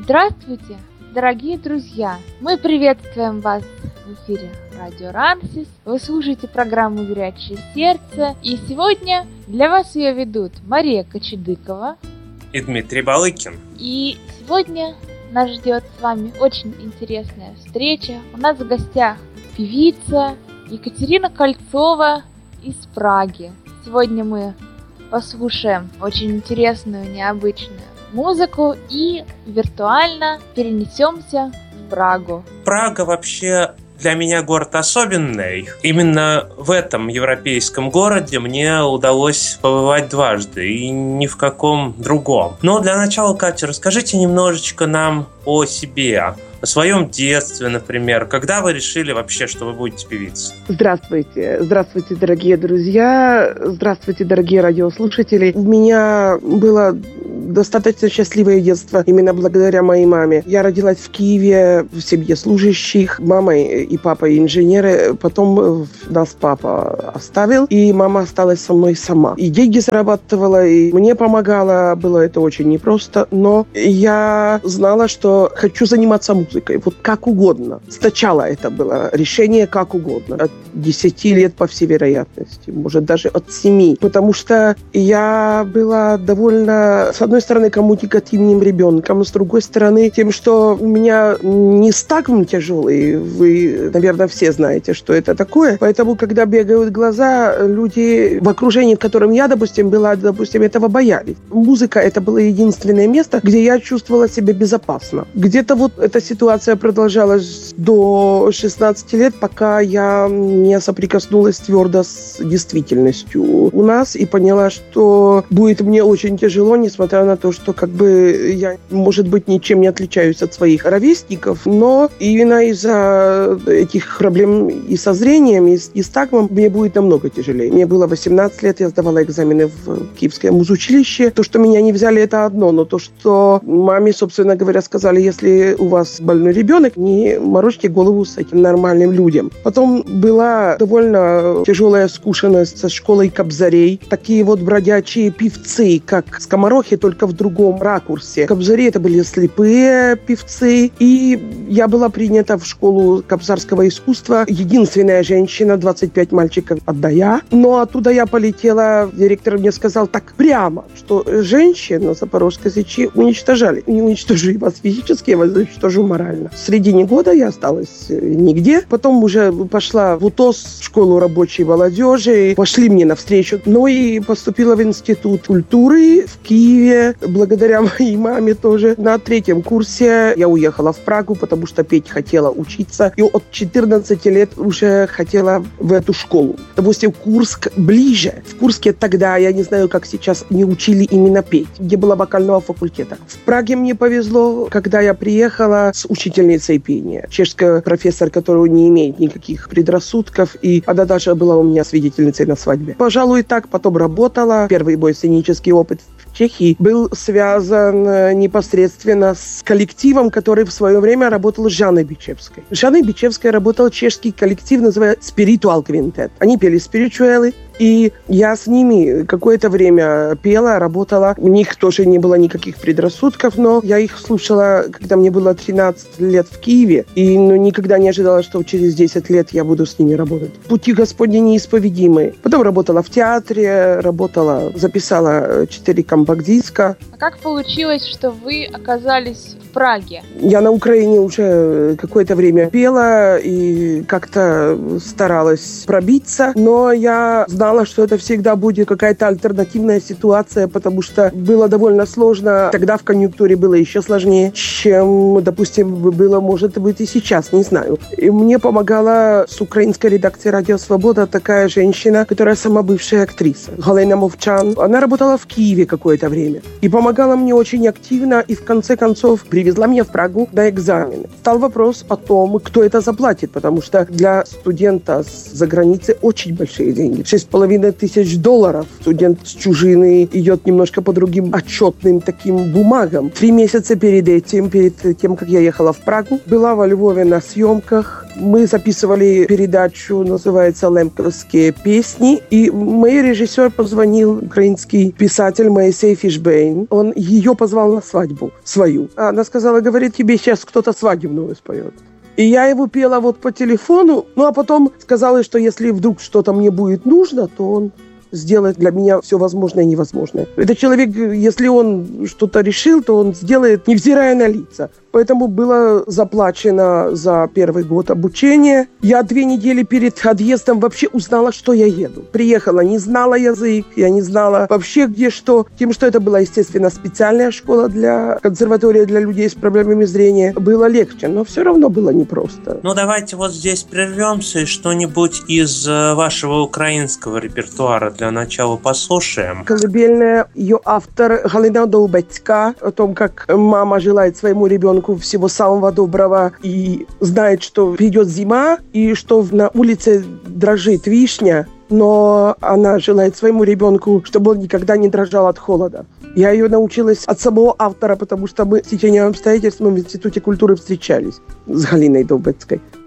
Здравствуйте, дорогие друзья! Мы приветствуем вас в эфире Радио Рансис. Вы слушаете программу «Горячее сердце». И сегодня для вас ее ведут Мария Кочедыкова и Дмитрий Балыкин. И сегодня нас ждет с вами очень интересная встреча. У нас в гостях певица Екатерина Кольцова из Праги. Сегодня мы послушаем очень интересную, необычную музыку и виртуально перенесемся в Прагу. Прага вообще для меня город особенный. Именно в этом европейском городе мне удалось побывать дважды и ни в каком другом. Но для начала, Катя, расскажите немножечко нам о себе, о своем детстве, например. Когда вы решили вообще, что вы будете певицей? Здравствуйте. Здравствуйте, дорогие друзья. Здравствуйте, дорогие радиослушатели. У меня было достаточно счастливое детство именно благодаря моей маме. Я родилась в Киеве в семье служащих. Мама и папа инженеры. Потом нас папа оставил, и мама осталась со мной сама. И деньги зарабатывала, и мне помогала. Было это очень непросто, но я знала, что хочу заниматься музыкой. Вот как угодно. Сначала это было решение как угодно. От 10 лет, по всей вероятности. Может, даже от 7. Потому что я была довольно, с одной стороны, коммуникативным ребенком, с другой стороны, тем, что у меня нестагм тяжелый. Вы, наверное, все знаете, что это такое. Поэтому, когда бегают глаза, люди в окружении, в котором я, допустим, была, этого боялись. Музыка — это было единственное место, где я чувствовала себя безопасно. Где-то вот эта ситуация продолжалась до 16 лет, пока я не соприкоснулась твердо с действительностью у нас и поняла, что будет мне очень тяжело, несмотря на то, что как бы я, может быть, ничем не отличаюсь от своих ровесников, но именно из-за этих проблем и со зрением, и с нестагмом мне будет намного тяжелее. Мне было 18 лет, я сдавала экзамены в Киевское музучилище. То, что меня не взяли, это одно, но то, что маме, собственно говоря, сказали, если у вас больной ребенок, не морочьте голову с этим нормальным людям. Потом была довольно тяжелая скушенность со школой кобзарей. Такие вот бродячие певцы, как скоморохи, только в другом ракурсе. Кобзари — это были слепые певцы. И я была принята в школу кобзарского искусства. Единственная женщина, 25 мальчиков, одна я. Но оттуда я полетела, директор мне сказал так прямо, что женщин на Запорожской Сечи уничтожали. Не уничтожу вас физически, я вас уничтожу морально. В середине года я осталась нигде. Потом уже пошла в УТОС, в школу рабочей молодежи. Пошли мне навстречу. Но и поступила в Институт культуры в Киеве. Благодаря моей маме тоже. На 3-м курсе я уехала в Прагу, потому что петь хотела учиться. И от 14 лет уже хотела в эту школу. Допустим, Курск ближе. В Курске тогда, я не знаю, как сейчас, не учили именно петь. Где было вокального факультета. В Праге мне повезло, когда я приехала с учительницей пения. Чешская профессор, которая не имеет никаких предрассудков. И она даже была у меня свидетельницей на свадьбе. Пожалуй, так. Потом работала. Первый мой сценический опыт в Чехии был связан непосредственно с коллективом, который в свое время работал с Жанной Бичевской. С Жанной Бичевской работал чешский коллектив, называется Spiritual Quintet. Они пели спиричуэлы, и я с ними какое-то время пела, работала. У них тоже не было никаких предрассудков, но я их слушала, когда мне было 13 лет в Киеве, и никогда не ожидала, что через 10 лет я буду с ними работать. Пути Господни неисповедимы. Потом работала в театре, записала 4 компакт-диска. А как получилось, что вы оказались в Праге? Я на Украине уже какое-то время пела и как-то старалась пробиться, но я знала, что это всегда будет какая-то альтернативная ситуация, потому что было довольно сложно. Тогда в конъюнктуре было еще сложнее, чем, допустим, было, может быть, и сейчас, не знаю. И мне помогала с украинской редакции «Радио Свобода» такая женщина, которая сама бывшая актриса, Галина Мовчан. Она работала в Киеве какое-то время и помогала мне очень активно, и в конце концов привезла меня в Прагу на экзамены. Стал вопрос о том, кто это заплатит, потому что для студента с-за границы очень большие деньги. 6 $2500. Студент с чужины идет немножко по другим отчетным таким бумагам. 3 месяца перед тем, как я ехала в Прагу, была во Львове на съемках. Мы записывали передачу, называется «Лемковские песни». И мой режиссер позвонил, украинский писатель Моисей Фишбейн. Он ее позвал на свадьбу свою. Она сказала, говорит, тебе сейчас кто-то свадебную споет. И я его пела вот по телефону, ну а потом сказала, что если вдруг что-то мне будет нужно, то он сделает для меня все возможное и невозможное. Это человек, если он что-то решил, то он сделает, невзирая на лица. Поэтому было заплачено за первый год обучения. Я 2 недели перед отъездом вообще узнала, что я еду. Приехала, не знала язык, я не знала вообще где что. Тем, что это была, естественно, специальная школа консерватория для людей с проблемами зрения, было легче, но все равно было непросто. Ну, давайте вот здесь прервемся и что-нибудь из вашего украинского репертуара для начала послушаем. Колыбельная, ее автор Галина Довбецька, о том, как мама желает своему ребенку всего самого доброго и знает, что придет зима и что на улице дрожит вишня, но она желает своему ребенку, чтобы он никогда не дрожал от холода. Я ее научилась от самого автора, потому что мы с течением обстоятельств в Институте культуры встречались с Галиной Довбецкой.